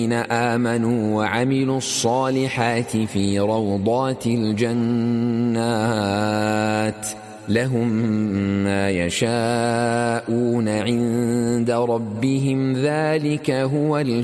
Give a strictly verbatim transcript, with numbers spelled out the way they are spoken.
آمنوا وعملوا الصالحات في روضات الجنات لهم ما يشاءون عند ربهم ذلك هو الفضل